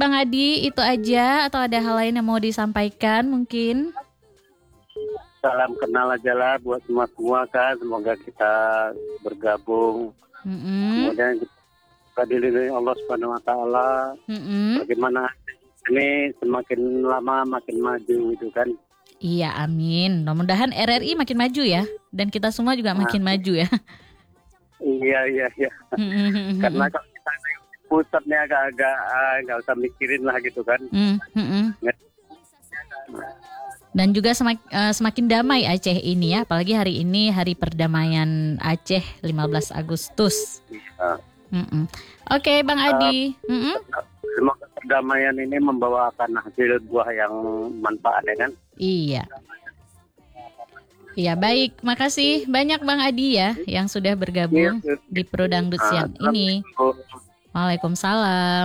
Bang Adi, itu aja atau ada hal lain yang mau disampaikan mungkin? Salam kenal aja lah buat semua kan. Semoga kita bergabung. Kemudian kita dilindungi Allah Subhanahu Wa Taala. Bagaimana ini semakin lama makin maju gitu kan? Iya, amin. Mudah-mudahan RRI makin maju ya, dan kita semua juga makin maju ya. Iya. Karena kalau kita pusatnya agak-agak nggak usah mikirin lah gitu kan. Dan juga semakin damai Aceh ini ya, apalagi hari ini Hari Perdamaian Aceh 15 Agustus. Oke, Bang Adi. Semoga perdamaian ini membawakan hasil buah yang manfaat ya kan? Iya. Iya, baik. Makasih banyak Bang Adi ya yang sudah bergabung di Pro Dangdut siang ini. Waalaikumsalam.